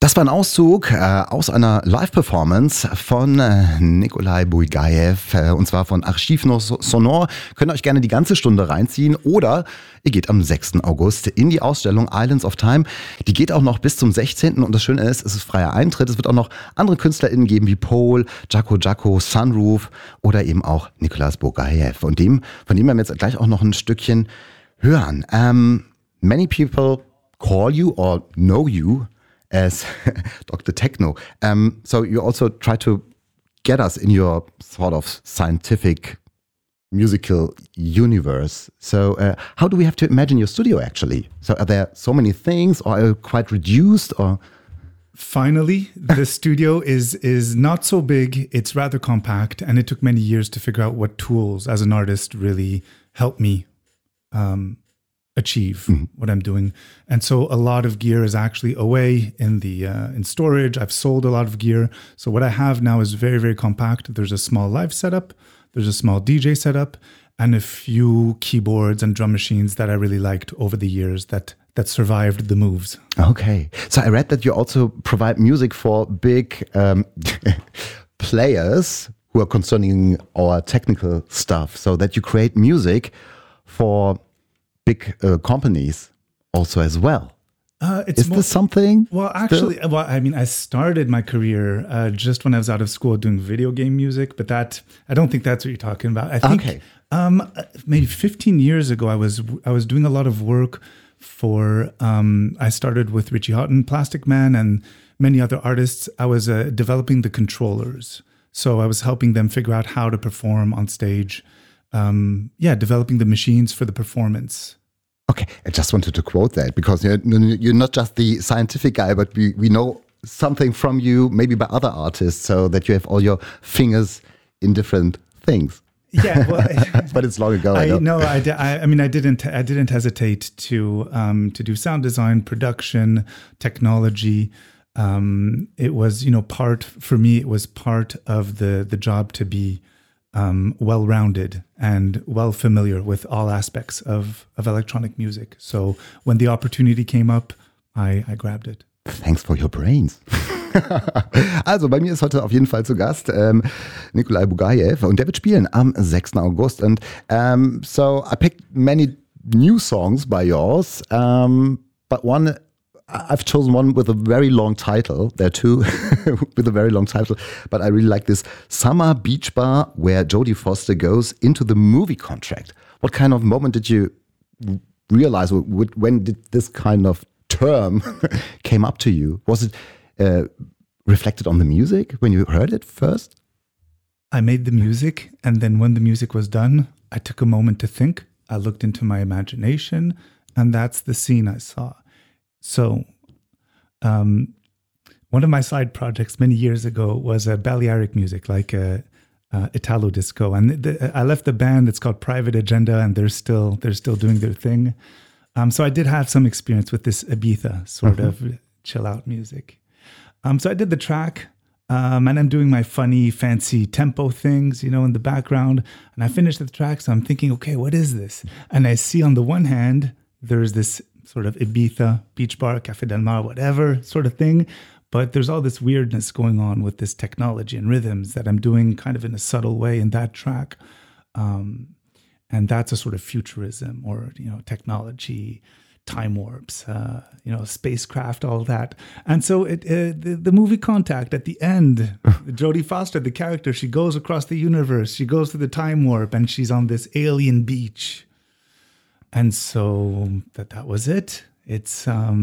Das war ein Auszug aus einer Live-Performance von Nikolai Bugaev, und zwar von Archiv Sonore. Könnt ihr euch gerne die ganze Stunde reinziehen oder ihr geht am 6. August in die Ausstellung Islands of Time. Die geht auch noch bis zum 16. Und das Schöne ist, es ist freier Eintritt. Es wird auch noch andere KünstlerInnen geben wie Paul, Jaco, Sunroof oder eben auch Nikolai Bugaev. Und von dem werden wir jetzt gleich auch noch ein Stückchen hören. Many people call you or know you as Dr. Techno. So you also try to get us in your sort of scientific musical universe. So how do we have to imagine your studio actually? So are there so many things, or are you quite reduced, or? Finally, the studio is not so big. It's rather compact, and it took many years to figure out what tools as an artist really help me achieve what I'm doing. And so a lot of gear is actually away in storage. I've sold a lot of gear. So what I have now is very, very compact. There's a small live setup, there's a small DJ setup, and a few keyboards and drum machines that I really liked over the years that survived the moves. Okay. So I read that you also provide music for big players who are concerning our technical stuff, so that you create music for big companies also as well. Is this something? Well, actually, I started my career just when I was out of school doing video game music, but I don't think that's what you're talking about. I think maybe 15 years ago, I was doing a lot of work for, I started with Richie Houghton, Plastic Man, and many other artists. I was developing the controllers. So I was helping them figure out how to perform on stage. Developing the machines for the performance. Okay, I just wanted to quote that because you're not just the scientific guy, but we know something from you, maybe by other artists, so that you have all your fingers in different things. Yeah, well, but it's long ago. I didn't hesitate to do sound design, production, technology. It was, for me, it was part of the job to be well-rounded and well familiar with all aspects of electronic music. So when the opportunity came up, I grabbed it. Thanks for your brains. Also bei mir ist heute auf jeden Fall zu Gast Nikolai Bugaev, und der wird spielen am 6. August. And so I picked many new songs by yours, but I've chosen one with a very long title. There are two with a very long title, but I really like this Summer Beach Bar, where Jodie Foster goes into the movie contract. What kind of moment did you realize? When did this kind of term came up to you? Was it reflected on the music when you heard it first? I made the music, and then when the music was done, I took a moment to think. I looked into my imagination, and that's the scene I saw. So, one of my side projects many years ago was a Balearic music, like Italo disco, and I left the band. It's called Private Agenda, and they're still doing their thing. So I did have some experience with this Ibiza sort of chill out music. So I did the track, and I'm doing my funny, fancy tempo things, in the background. And I finished the track, so I'm thinking, okay, what is this? And I see on the one hand, there's this sort of Ibiza, beach bar, Café Del Mar, whatever sort of thing. But there's all this weirdness going on with this technology and rhythms that I'm doing kind of in a subtle way in that track. And that's a sort of futurism or, technology, time warps, spacecraft, all that. And so the movie Contact at the end, Jodie Foster, the character, she goes across the universe. She goes through the time warp and she's on this alien beach. And so that was it. It's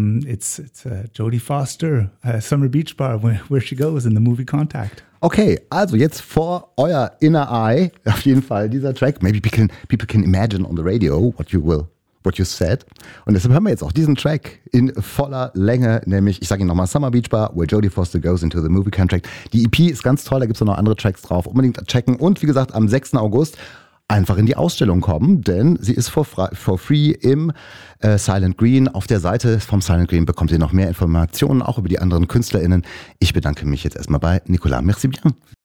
Jodie Foster, Summer Beach Bar, where she goes in the movie Contact. Okay, also jetzt vor euer inner eye, auf jeden Fall dieser Track. Maybe people can imagine on the radio what you said. Und deshalb hören wir jetzt auch diesen Track in voller Länge, nämlich, ich sage Ihnen nochmal, Summer Beach Bar, where Jodie Foster goes into the movie Contract. Die EP ist ganz toll, da gibt es noch andere Tracks drauf. Unbedingt checken. Und wie gesagt, am 6. August einfach in die Ausstellung kommen, denn sie ist for free im Silent Green. Auf der Seite vom Silent Green bekommt ihr noch mehr Informationen, auch über die anderen KünstlerInnen. Ich bedanke mich jetzt erstmal bei Nicolas. Merci bien.